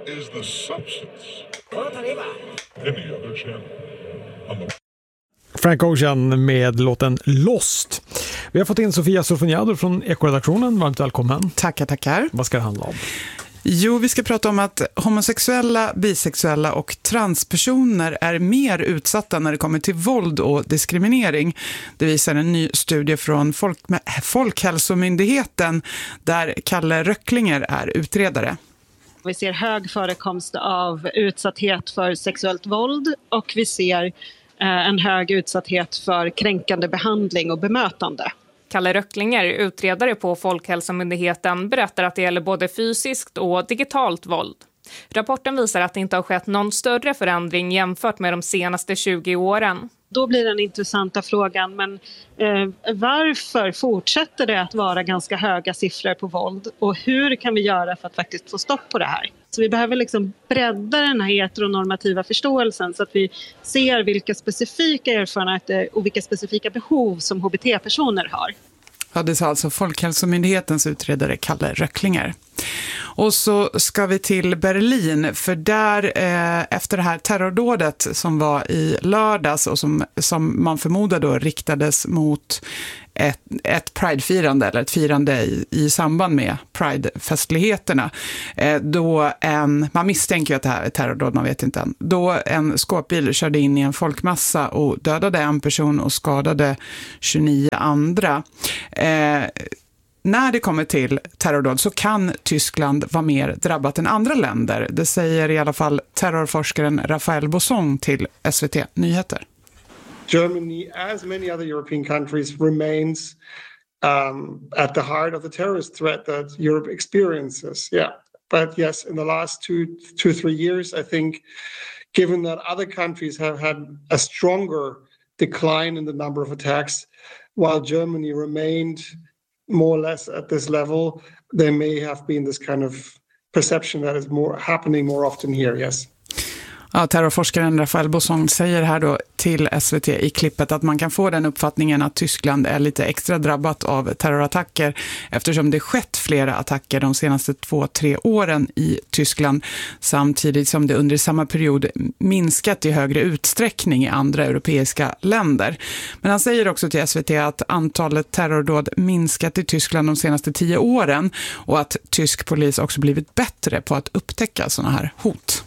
is the substance. Any other channel. Frank Ocean med låten Lost. Vi har fått in Sofia Sofoniado från Ekoredaktionen. Varmt välkommen. Tackar. Vad ska det handla om? Jo, vi ska prata om att homosexuella, bisexuella och transpersoner är mer utsatta när det kommer till våld och diskriminering. Det visar en ny studie från Folkhälsomyndigheten där Kalle Röcklinger är utredare. Vi ser hög förekomst av utsatthet för sexuellt våld och vi ser en hög utsatthet för kränkande behandling och bemötande. Kalle Röcklinger, utredare på Folkhälsomyndigheten, berättar att det gäller både fysiskt och digitalt våld. Rapporten visar att det inte har skett någon större förändring jämfört med de senaste 20 åren. Då blir den intressanta frågan, men varför fortsätter det att vara ganska höga siffror på våld? Och hur kan vi göra för att faktiskt få stopp på det här? Så vi behöver liksom bredda den här heteronormativa förståelsen så att vi ser vilka specifika erfarenheter och vilka specifika behov som HBT-personer har. Ja, det sa alltså Folkhälsomyndighetens utredare Kalle Röcklinger. Och så ska vi till Berlin, för där efter det här terrordådet som var i lördags och som man förmodar då riktades mot ett Pride-firande eller ett firande i samband med Pride-festligheterna, då man misstänker ju att det här är terrordåd, man vet inte än, då en skåpbil körde in i en folkmassa och dödade en person och skadade 29 andra. När det kommer till terrordåd så kan Tyskland vara mer drabbat än andra länder. Det säger i alla fall terrorforskaren Raphael Bosson till SVT Nyheter. Germany, as many other European countries, remains at the heart of the terrorist threat that Europe experiences. Yeah, but yes, in the last 2-3 years, I think, given that other countries have had a stronger decline in the number of attacks, while Germany remained more or less at this level, there may have been this kind of perception that is happening more often here, yes. Ja, terrorforskaren Raphael Bosson säger här då till SVT i klippet att man kan få den uppfattningen att Tyskland är lite extra drabbat av terrorattacker eftersom det skett flera attacker de senaste 2-3 åren i Tyskland, samtidigt som det under samma period minskat i högre utsträckning i andra europeiska länder. Men han säger också till SVT att antalet terrordåd minskat i Tyskland de senaste 10 åren och att tysk polis också blivit bättre på att upptäcka sådana här hot.